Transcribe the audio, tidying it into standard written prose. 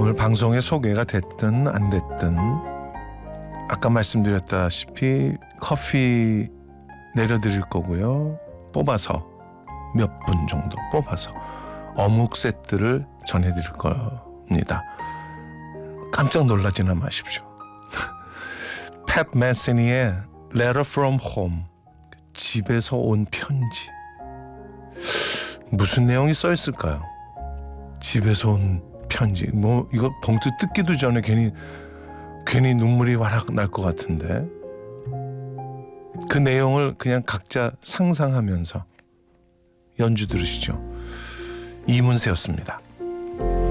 오늘 방송에 소개가 됐든 안 됐든 아까 말씀드렸다시피 커피 내려드릴 거고요. 뽑아서 몇 분 정도 뽑아서 어묵 세트를 전해드릴 겁니다. 깜짝 놀라지는 마십시오. 팻 메시니의 Letter from Home, 집에서 온 편지. 무슨 내용이 써 있을까요? 집에서 온 편지. 뭐 이거 봉투 뜯기도 전에 괜히 눈물이 와락 날 것 같은데, 그 내용을 그냥 각자 상상하면서 연주 들으시죠. 이문세였습니다.